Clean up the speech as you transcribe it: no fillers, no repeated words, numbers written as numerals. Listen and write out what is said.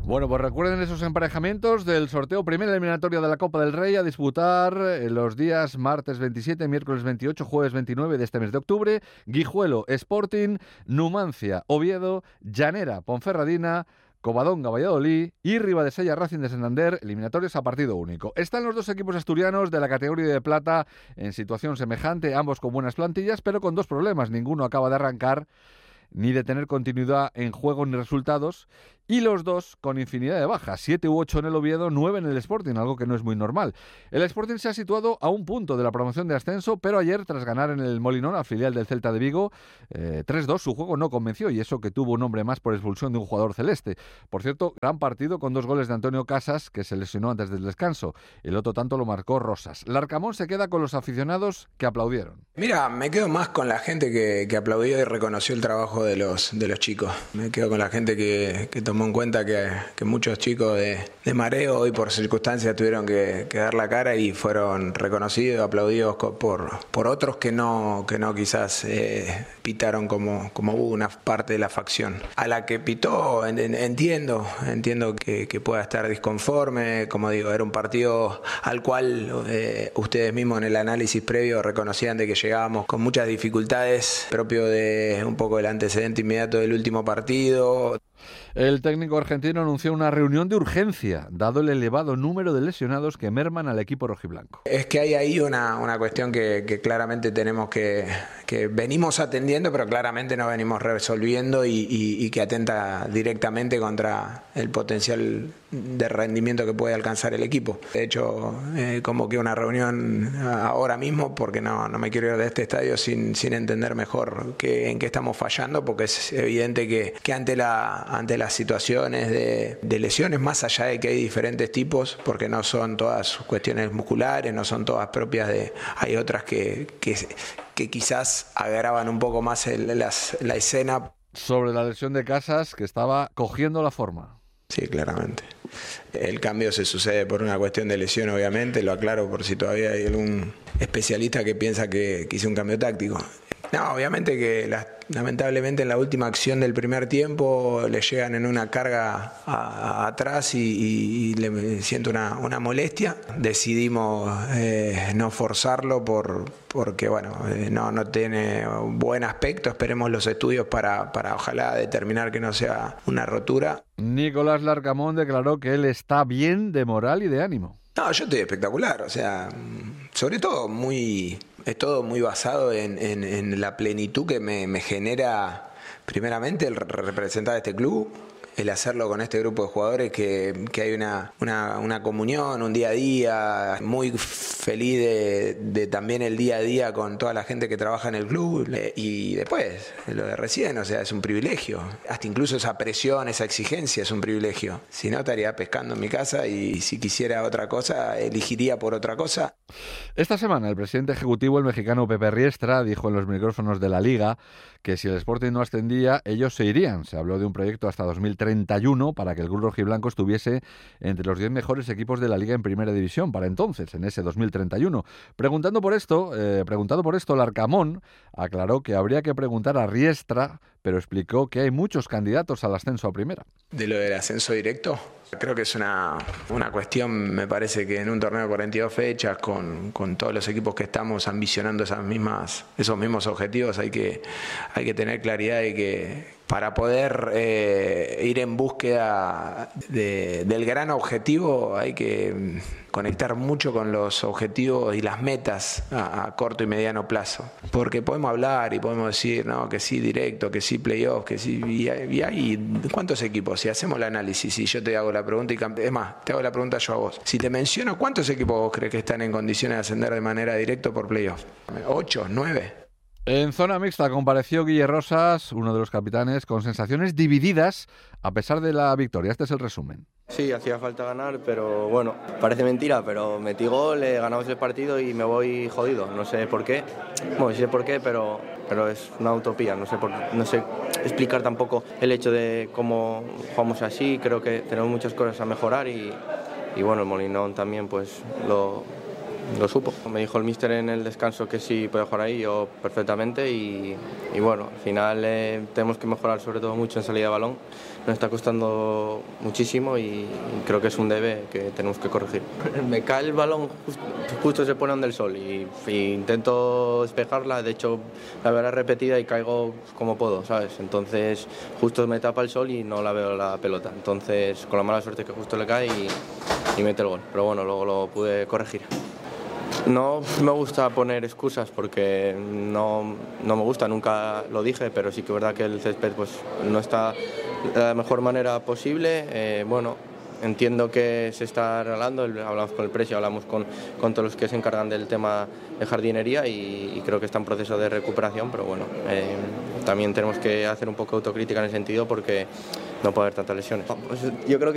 Bueno, pues recuerden esos emparejamientos del sorteo primera eliminatoria de la Copa del Rey a disputar los días martes 27, miércoles 28, jueves 29 de este mes de octubre. Guijuelo, Sporting, Numancia, Oviedo, Llanera, Ponferradina, Covadonga, Valladolid y Ribadesella, Racing de Santander, eliminatorios a partido único. Están los dos equipos asturianos de la categoría de plata en situación semejante, ambos con buenas plantillas, pero con dos problemas. Ninguno acaba de arrancar ni de tener continuidad en juego ni resultados, y los dos con infinidad de bajas, 7 u 8 en el Oviedo, 9 en el Sporting, algo que no es muy normal. El Sporting se ha situado a un punto de la promoción de ascenso, pero ayer, tras ganar en el Molinón, al filial del Celta de Vigo, 3-2, su juego no convenció, y eso que tuvo un hombre más por expulsión de un jugador celeste. Por cierto, gran partido con 2 goles de Antonio Casas, que se lesionó antes del descanso. El otro tanto lo marcó Rosas. Larcamón se queda con los aficionados que aplaudieron. Mira, me quedo más con la gente que aplaudió y reconoció el trabajo de los chicos. Me quedo con la gente que tomó en cuenta que muchos chicos de Mareo hoy por circunstancias tuvieron que dar la cara y fueron reconocidos, aplaudidos por otros que no quizás pitaron como una parte de la facción. A la que pitó entiendo que pueda estar disconforme. Como digo, era un partido al cual ustedes mismos en el análisis previo reconocían de que llegábamos con muchas dificultades, propio de un poco del antecedente inmediato del último partido. El técnico argentino anunció una reunión de urgencia, dado el elevado número de lesionados que merman al equipo rojiblanco. Es que hay ahí una cuestión que claramente tenemos que venimos atendiendo, pero claramente no venimos resolviendo y que atenta directamente contra el potencial de rendimiento que puede alcanzar el equipo. De hecho, convoqué una reunión ahora mismo porque no me quiero ir de este estadio sin entender mejor en qué estamos fallando, porque es evidente que ante las situaciones de lesiones, más allá de que hay diferentes tipos, porque no son todas cuestiones musculares, no son todas propias hay otras que quizás agravan un poco más la escena. Sobre la lesión de Casas, que estaba cogiendo la forma. Sí, claramente. El cambio se sucede por una cuestión de lesión, obviamente, lo aclaro por si todavía hay algún especialista que piensa que hice un cambio táctico. No, obviamente que lamentablemente en la última acción del primer tiempo le llegan en una carga atrás y le siento una molestia. Decidimos no forzarlo porque bueno, no tiene buen aspecto. Esperemos los estudios para ojalá determinar que no sea una rotura. Nicolás Larcamón declaró que él está bien de moral y de ánimo. No, yo estoy espectacular, o sea, sobre todo es todo muy basado en la plenitud que me genera primeramente el representar a este club, el hacerlo con este grupo de jugadores que hay una comunión, un día a día, muy feliz de también el día a día con toda la gente que trabaja en el club. Y después, lo de recién, o sea, es un privilegio. Hasta incluso esa presión, esa exigencia es un privilegio. Si no, estaría pescando en mi casa y si quisiera otra cosa, elegiría por otra cosa. Esta semana el presidente ejecutivo, el mexicano Pepe Riestra, dijo en los micrófonos de la Liga que si el Sporting no ascendía, ellos se irían. Se habló de un proyecto hasta 2031 para que el club rojiblanco estuviese entre los 10 mejores equipos de la Liga en Primera División para entonces, en ese 2031. Preguntado por esto, Larcamón aclaró que habría que preguntar a Riestra, pero explicó que hay muchos candidatos al ascenso a Primera. De lo del ascenso directo, creo que es una cuestión, me parece que en un torneo de 42 fechas, con todos los equipos que estamos ambicionando esos mismos objetivos, hay que tener claridad de que para poder ir en búsqueda del gran objetivo hay que conectar mucho con los objetivos y las metas a corto y mediano plazo. Porque podemos hablar y podemos decir no, que sí directo, que sí playoff, que sí. Y hay ¿cuántos equipos? Si hacemos el análisis y yo te hago la pregunta, es más, te hago la pregunta yo a vos. Si te menciono, ¿cuántos equipos vos crees que están en condiciones de ascender de manera directa por playoff? ¿8? ¿9? En zona mixta compareció Guille Rosas, uno de los capitanes, con sensaciones divididas a pesar de la victoria. Este es el resumen. Sí, hacía falta ganar, pero bueno, parece mentira, pero metí gol, ganamos el partido y me voy jodido. No sé por qué, bueno, sí sé por qué, pero es una utopía. No sé explicar tampoco el hecho de cómo jugamos así. Creo que tenemos muchas cosas a mejorar y bueno, el Molinón también pues lo lo supo. Me dijo el míster en el descanso que sí puede jugar ahí, yo perfectamente, y bueno, al final tenemos que mejorar sobre todo mucho en salida de balón. Nos está costando muchísimo y creo que es un debe que tenemos que corregir. Me cae el balón, justo se pone donde el sol y intento despejarla, de hecho la veo repetida y caigo como puedo, ¿sabes? Entonces justo me tapa el sol y no la veo la pelota, entonces con la mala suerte que justo le cae y mete el gol, pero bueno, luego lo pude corregir. No me gusta poner excusas porque no me gusta, nunca lo dije, pero sí que es verdad que el césped pues, no está de la mejor manera posible. Bueno, entiendo que se está arreglando, hablamos con el precio, hablamos con todos los que se encargan del tema de jardinería y creo que está en proceso de recuperación, pero bueno, también tenemos que hacer un poco de autocrítica en el sentido porque no puede haber tantas lesiones. Pues yo creo que